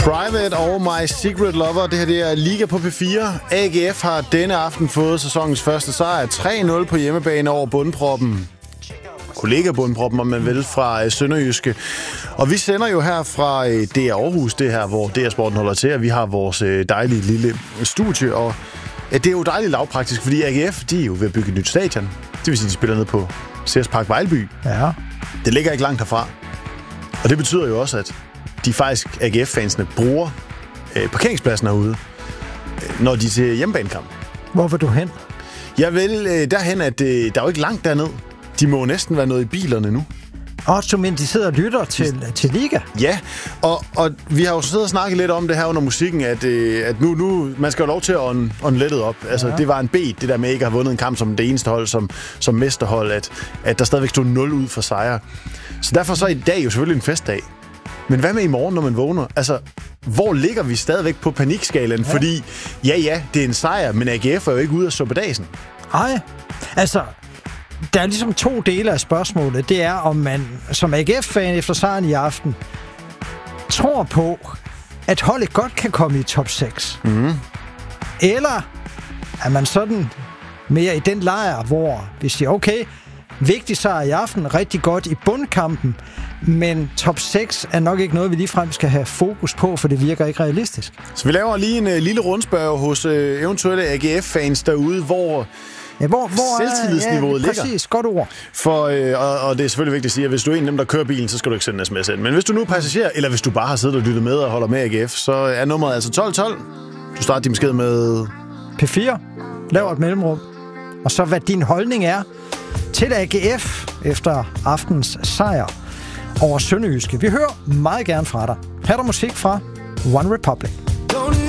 Private og My Secret Lover. Det her det er Liga på P4. AGF har denne aften fået sæsonens første sejr. 3-0 på hjemmebane over bundproppen. Kollega-bundproppen, om man vil, fra Sønderjyske. Og vi sender jo her fra DR Aarhus, det her, hvor DR Sporten holder til, og vi har vores dejlige lille studie. Og det er jo dejligt lavpraktisk, fordi AGF, de er jo ved at bygge et nyt stadion. Det vil sige, de spiller ned på CS Park Vejlby. Ja. Det ligger ikke langt herfra. Og det betyder jo også, at de faktisk, AGF-fansene, bruger parkeringspladsen herude, når de er til hjemmebanekamp. Hvor vil du hen? Jeg vil derhen, at der er jo ikke langt derned. De må næsten være noget i bilerne nu. Men de sidder og lytter til Liga. Ja, og vi har jo siddet og snakket lidt om det her under musikken, at nu man skal jo lov til at ånde lettet op. Altså, det var en bed, det der med ikke at have vundet en kamp som det eneste hold, som mesterhold, at der stadigvæk stod 0 ud for sejre. Så derfor så er i dag jo selvfølgelig en festdag. Men hvad med i morgen, når man vågner? Altså, hvor ligger vi stadigvæk på panikskalaen? Ja. Fordi, ja, det er en sejr, men AGF er jo ikke ude af suppedasen. Nej, altså, der er ligesom 2 dele af spørgsmålet. Det er, om man som AGF-fan efter sejren i aften tror på, at holdet godt kan komme i top 6. Mm. Eller er man sådan mere i den lejr, hvor vi siger, okay, vigtig sejr i aften, rigtig godt i bundkampen, men top 6 er nok ikke noget, vi ligefrem skal have fokus på, for det virker ikke realistisk. Så vi laver lige en lille rundspørg hos eventuelle AGF-fans derude, hvor selvtillidsniveauet ligger. Præcis, godt ord. Og det er selvfølgelig vigtigt at sige, at hvis du er en af dem, der kører bilen, så skal du ikke sende en sms ind. Men hvis du nu er passager, eller hvis du bare har siddet og lyttet med og holder med AGF, så er nummeret altså 1212. Du starter din besked med P4, laver et mellemrum, og så hvad din holdning er til AGF efter aftens sejr over Sønderjyske. Vi hører meget gerne fra dig. Her er der musik fra One Republic.